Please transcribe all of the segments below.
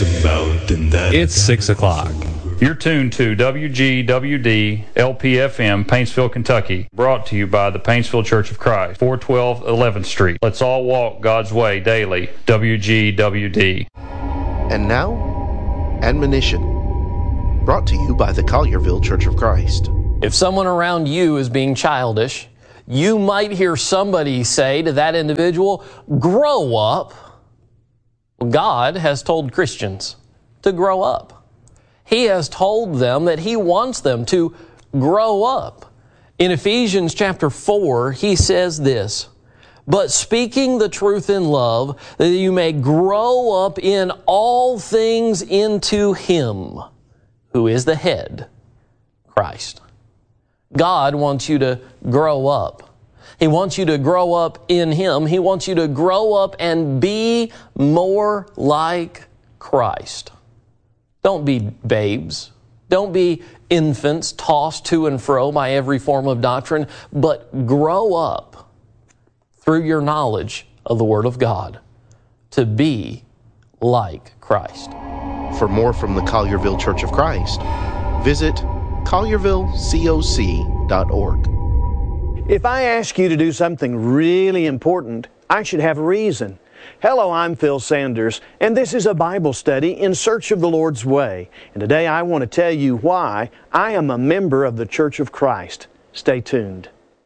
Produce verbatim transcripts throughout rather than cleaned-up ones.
It's six o'clock. You're tuned to W G W D L P F M, Paintsville, Kentucky. Brought to you by the Paintsville Church of Christ, four twelve eleventh Street. Let's all walk God's way daily. W G W D. And now, admonition. Brought to you by the Collierville Church of Christ. If someone around you is being childish, you might hear somebody say to that individual, "Grow up." God has told Christians to grow up. He has told them that He wants them to grow up. In Ephesians chapter four, He says this, "But speaking the truth in love, that you may grow up in all things into Him, who is the head, Christ." God wants you to grow up. He wants you to grow up in Him. He wants you to grow up and be more like Christ. Don't be babes. Don't be infants tossed to and fro by every form of doctrine, but grow up through your knowledge of the Word of God to be like Christ. For more from the Collierville Church of Christ, visit collierville coc dot org. If I ask you to do something really important, I should have a reason. Hello, I'm Phil Sanders, and this is a Bible study in search of the Lord's way. And today I want to tell you why I am a member of the Church of Christ. Stay tuned.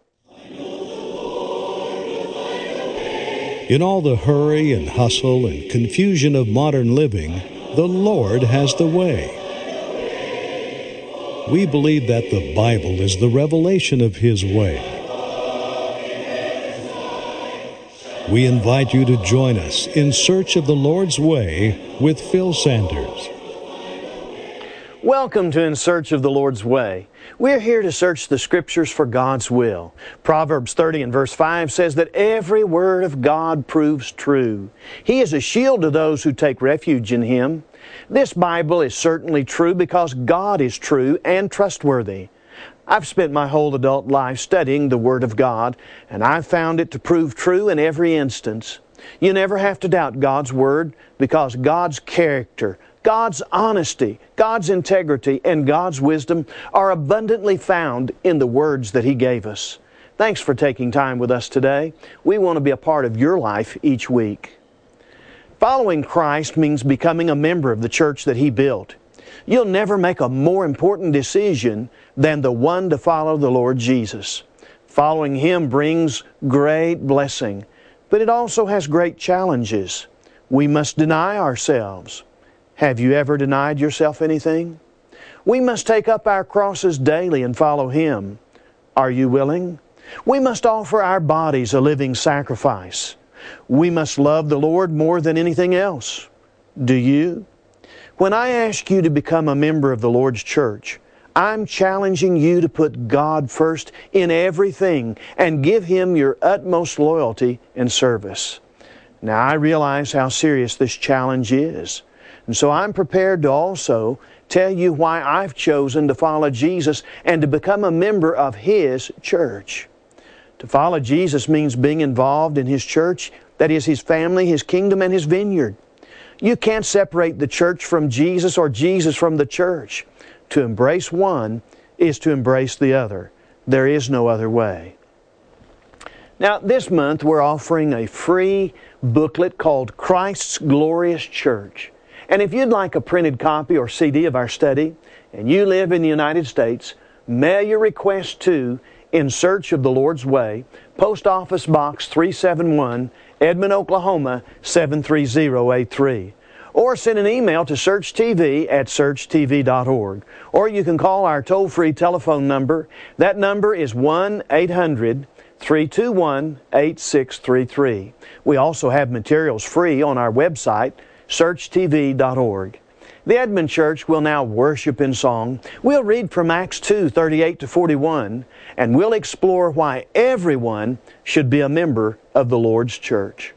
In all the hurry and hustle and confusion of modern living, the Lord has the way. We believe that the Bible is the revelation of His way. We invite you to join us in search of the Lord's way with Phil Sanders. Welcome to In Search of the Lord's Way. We're here to search the Scriptures for God's will. Proverbs thirty and verse five says that every word of God proves true. He is a shield to those who take refuge in Him. This Bible is certainly true because God is true and trustworthy. I've spent my whole adult life studying the Word of God, and I've found it to prove true in every instance. You never have to doubt God's Word because God's character, God's honesty, God's integrity, and God's wisdom are abundantly found in the words that He gave us. Thanks for taking time with us today. We want to be a part of your life each week. Following Christ means becoming a member of the church that He built. You'll never make a more important decision than the one to follow the Lord Jesus. Following Him brings great blessing, but it also has great challenges. We must deny ourselves. Have you ever denied yourself anything? We must take up our crosses daily and follow Him. Are you willing? We must offer our bodies a living sacrifice. We must love the Lord more than anything else. Do you? When I ask you to become a member of the Lord's church, I'm challenging you to put God first in everything and give Him your utmost loyalty and service. Now, I realize how serious this challenge is, and so I'm prepared to also tell you why I've chosen to follow Jesus and to become a member of His church. To follow Jesus means being involved in His church, that is, His family, His kingdom, and His vineyard. You can't separate the church from Jesus or Jesus from the church. To embrace one is to embrace the other. There is no other way. Now, this month we're offering a free booklet called Christ's Glorious Church. And if you'd like a printed copy or C D of our study, and you live in the United States, mail your request to In Search of the Lord's Way, Post Office Box three seventy-one, Edmond, Oklahoma seven three zero eight three. Or send an email to search T V at search T V dot org. Or you can call our toll-free telephone number. That number is one eight hundred, three two one, eight six three three. We also have materials free on our website, search T V dot org. The Edmond Church will now worship in song. We'll read from Acts two, thirty-eight to forty-one, and we'll explore why everyone should be a member of the Lord's church.